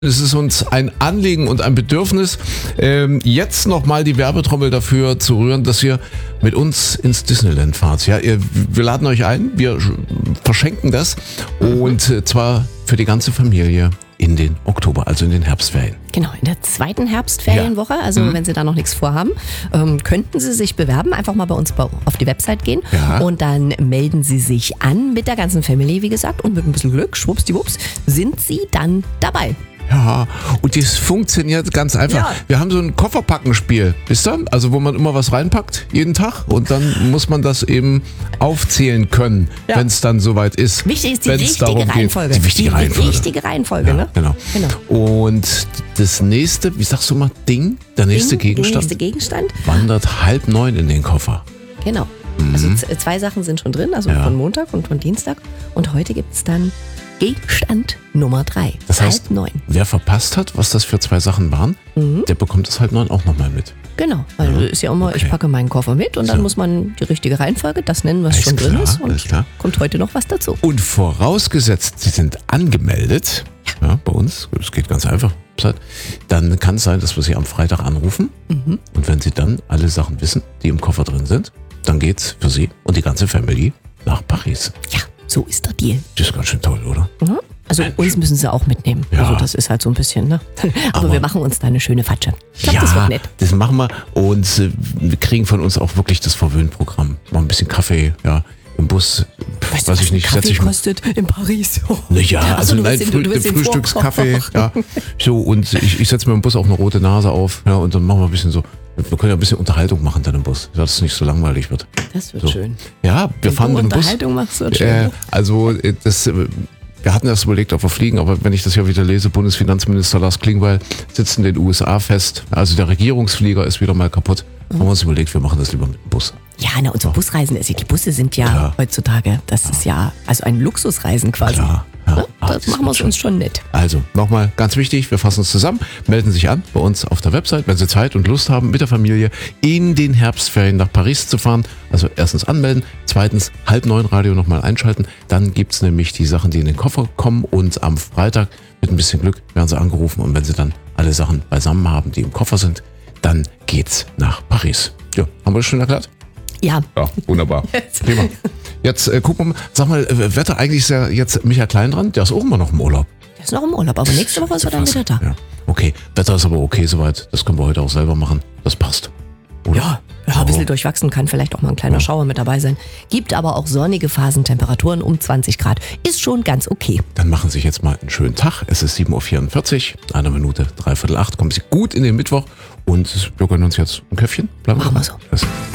Es ist uns ein Anliegen und ein Bedürfnis, jetzt nochmal die Werbetrommel dafür zu rühren, dass ihr mit uns ins Disneyland fahrt. Ja, wir laden euch ein, wir verschenken das und zwar für die ganze Familie in den Oktober, also in den Herbstferien. Genau, in der zweiten Herbstferienwoche, also wenn Sie da noch nichts vorhaben, könnten Sie sich bewerben, einfach mal bei uns auf die Website gehen und dann melden Sie sich an mit der ganzen Family, wie gesagt, und mit ein bisschen Glück, schwuppsdiwupps, sind Sie dann dabei. Ja, und das funktioniert ganz einfach. Ja. Wir haben so ein Kofferpackenspiel, wisst ihr? Also wo man immer was reinpackt, jeden Tag. Und dann muss man das eben aufzählen können, wenn es dann soweit ist. Wichtig ist die richtige Reihenfolge. Die richtige Reihenfolge, ja, ne? Genau. Und das nächste, wie sagst du mal, der nächste Gegenstand wandert 8:30 in den Koffer. Genau. Also 2 Sachen sind schon drin, also von Montag und von Dienstag. Und heute gibt es dann Gegenstand Nummer 3. Das heißt, 8:30. Wer verpasst hat, was das für 2 Sachen waren, der bekommt das 8:30 auch nochmal mit. Genau, weil ist ja immer, ich packe meinen Koffer mit und dann muss man die richtige Reihenfolge, das nennen, was schon drin ist. Und kommt heute noch was dazu. Und vorausgesetzt, Sie sind angemeldet, bei uns, das geht ganz einfach, dann kann es sein, dass wir Sie am Freitag anrufen. Und wenn Sie dann alle Sachen wissen, die im Koffer drin sind, dann geht's für Sie und die ganze Family nach Paris. Ja, so ist der Deal. Das ist ganz schön toll, oder? Also uns müssen Sie auch mitnehmen. Ja. Also das ist halt so ein bisschen, ne? Aber wir machen uns da eine schöne Fatsche. Ich glaube, das wird nett. Das machen wir und wir kriegen von uns auch wirklich das Verwöhnprogramm. Mal ein bisschen Kaffee, im Bus. Weißt du, was ich nicht, Kaffee kostet in Paris? Naja, also Frühstückskaffee. So, und ich setze mir im Bus auch eine rote Nase auf. Ja, und dann machen wir ein bisschen so. Wir können ja ein bisschen Unterhaltung machen dann im Bus, dass es nicht so langweilig wird. Das wird schön. Ja, wir fahren im Bus. Unterhaltung machst, wird schön. Wir hatten erst überlegt, ob wir fliegen, aber wenn ich das ja wieder lese, Bundesfinanzminister Lars Klingbeil sitzt in den USA fest. Also der Regierungsflieger ist wieder mal kaputt. Haben wir uns überlegt, wir machen das lieber mit dem Bus. Ja, und so Busreisen, die Busse sind ja heutzutage, das ist ja also ein Luxusreisen quasi. Klar. Ja, das machen wir uns schon nett. Also, nochmal ganz wichtig, wir fassen uns zusammen, melden sich an bei uns auf der Website, wenn Sie Zeit und Lust haben, mit der Familie in den Herbstferien nach Paris zu fahren. Also erstens anmelden, zweitens 8:30 Radio nochmal einschalten. Dann gibt es nämlich die Sachen, die in den Koffer kommen und am Freitag mit ein bisschen Glück werden Sie angerufen und wenn Sie dann alle Sachen beisammen haben, die im Koffer sind, dann geht's nach Paris. Ja, haben wir das schon erklärt? Ja. Ja, wunderbar. Prima. Jetzt gucken wir mal, sag mal, Wetter, eigentlich ist ja jetzt Michael Klein dran, der ist auch immer noch im Urlaub. Der ist noch im Urlaub, aber nächste Woche ist er dann wieder da. Ja. Okay, Wetter ist aber okay soweit, das können wir heute auch selber machen, das passt. Oder? Ja, ein bisschen durchwachsen, kann vielleicht auch mal ein kleiner Schauer mit dabei sein. Gibt aber auch sonnige Phasen, Temperaturen um 20 Grad. Ist schon ganz okay. Dann machen Sie sich jetzt mal einen schönen Tag. Es ist 7:44 Uhr, 1 Minute, 7:45. Kommen Sie gut in den Mittwoch und wir gönnen uns jetzt ein Käffchen. Machen wir so.